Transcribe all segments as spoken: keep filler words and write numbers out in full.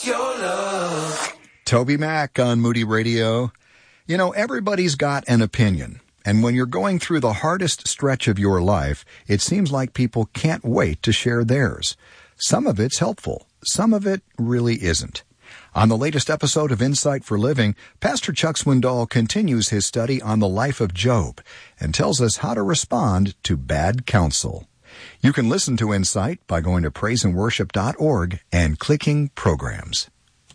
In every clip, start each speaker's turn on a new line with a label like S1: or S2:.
S1: it's your love.
S2: Toby Mac on Moody Radio. You know, everybody's got an opinion. And when you're going through the hardest stretch of your life, it seems like people can't wait to share theirs. Some of it's helpful. Some of it really isn't. On the latest episode of Insight for Living, Pastor Chuck Swindoll continues his study on the life of Job and tells us how to respond to bad counsel. You can listen to Insight by going to praise and worship dot org and clicking Programs.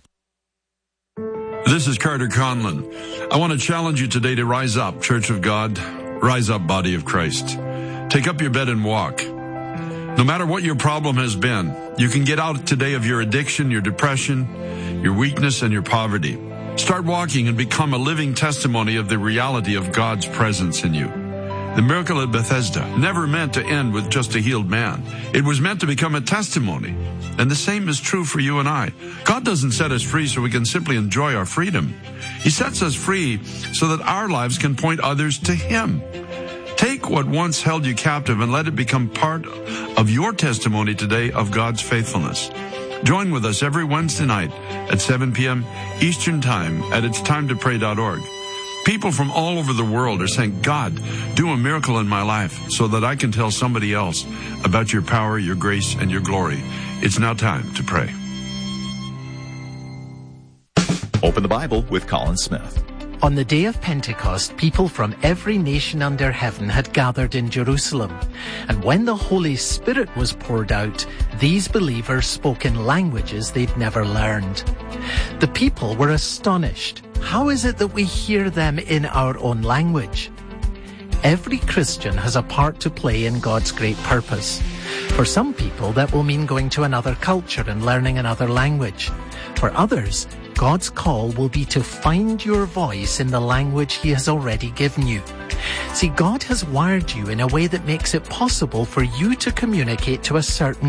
S3: This is Carter Conlon. I want to challenge you today to rise up, Church of God. Rise up, Body of Christ. Take up your bed and walk. No matter what your problem has been, you can get out today of your addiction, your depression, your weakness, and your poverty. Start walking and become a living testimony of the reality of God's presence in you. The miracle at Bethesda never meant to end with just a healed man. It was meant to become a testimony. And the same is true for you and I. God doesn't set us free so we can simply enjoy our freedom. He sets us free so that our lives can point others to Him. Take what once held you captive and let it become part of your testimony today of God's faithfulness. Join with us every Wednesday night at seven p.m. Eastern Time at its time to pray dot org. People from all over the world are saying, God, do a miracle in my life so that I can tell somebody else about your power, your grace, and your glory. It's now time to pray.
S4: Open the Bible with Colin Smith.
S5: On the day of Pentecost, people from every nation under heaven had gathered in Jerusalem. And when the Holy Spirit was poured out, these believers spoke in languages they'd never learned. The people were astonished. How is it that we hear them in our own language? Every Christian has a part to play in God's great purpose. For some people, that will mean going to another culture and learning another language. For others, God's call will be to find your voice in the language He has already given you. See, God has wired you in a way that makes it possible for you to communicate to a certain